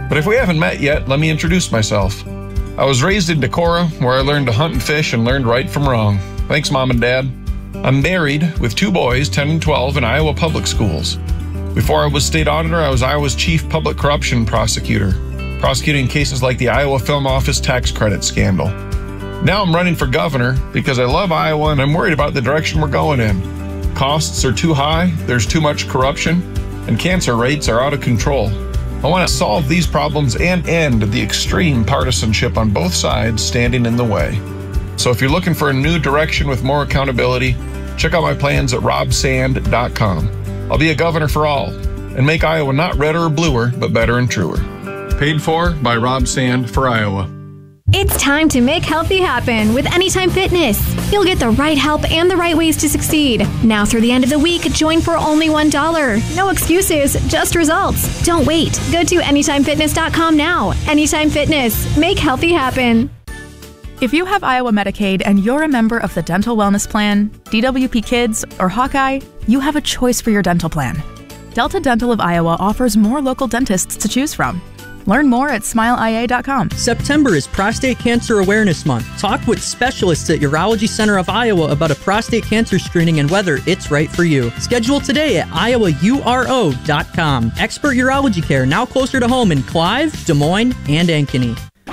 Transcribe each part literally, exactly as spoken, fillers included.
But if we haven't met yet, let me introduce myself. I was raised in Decorah, where I learned to hunt and fish and learned right from wrong. Thanks, Mom and Dad. I'm married with two boys, ten and twelve, in Iowa public schools. Before I was state auditor, I was Iowa's chief public corruption prosecutor, prosecuting cases like the Iowa Film Office tax credit scandal. Now I'm running for governor because I love Iowa and I'm worried about the direction we're going in. Costs are too high, there's too much corruption, and cancer rates are out of control. I want to solve these problems and end the extreme partisanship on both sides standing in the way. So if you're looking for a new direction with more accountability, check out my plans at rob sand dot com. I'll be a governor for all and make Iowa not redder or bluer, but better and truer. Paid for by Rob Sand for Iowa. It's time to make healthy happen with Anytime Fitness. You'll get the right help and the right ways to succeed. Now through the end of the week, join for only one dollar. No excuses, just results. Don't wait. Go to anytime fitness dot com now. Anytime Fitness. Make healthy happen. If you have Iowa Medicaid and you're a member of the Dental Wellness Plan, D W P Kids, or Hawkeye, you have a choice for your dental plan. Delta Dental of Iowa offers more local dentists to choose from. Learn more at smile I A dot com. September is Prostate Cancer Awareness Month. Talk with specialists at Urology Center of Iowa about a prostate cancer screening and whether it's right for you. Schedule today at iowa u r o dot com. Expert urology care now closer to home in Clive, Des Moines, and Ankeny.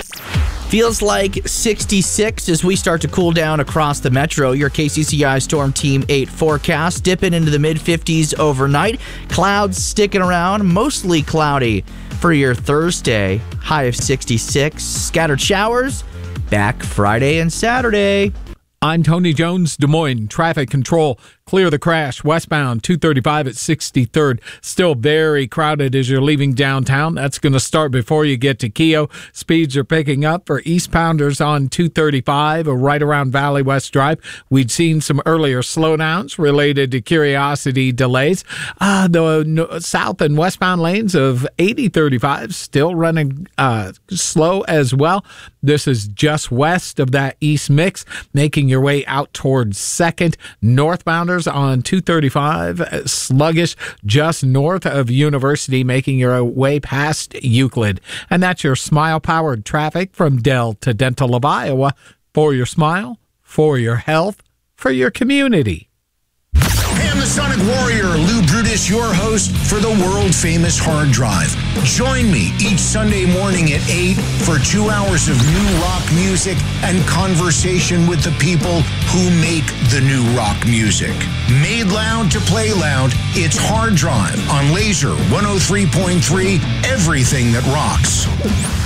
Feels like sixty-six as we start to cool down across the metro. Your K C C I Storm Team eight forecast dipping into the mid-fifties overnight. Clouds sticking around, mostly cloudy for your Thursday. High of sixty-six. Scattered showers back Friday and Saturday. I'm Tony Jones, Des Moines Traffic Control. Clear the crash westbound two thirty-five at sixty-third. Still very crowded as you're leaving downtown. That's going to start before you get to Keogh. Speeds are picking up for eastbounders on two thirty-five right around Valley West Drive. We'd seen some earlier slowdowns related to Curiosity delays. Uh, the south and westbound lanes of eighty thirty-five still running uh, slow as well. This is just west of that east mix, making your way out towards second. Northbounders on two thirty-five, sluggish just north of University, making your way past Euclid. And that's your smile-powered traffic from Delta Dental of Iowa. For your smile, for your health, for your community. Hey, I'm the Sonic Warrior, Lou Brutus, your host for the world-famous Hard Drive. Join me each Sunday morning at eight for two hours of new rock music and conversation with the people who make the new rock music. Made loud to play loud, it's Hard Drive on Laser one oh three point three, everything that rocks.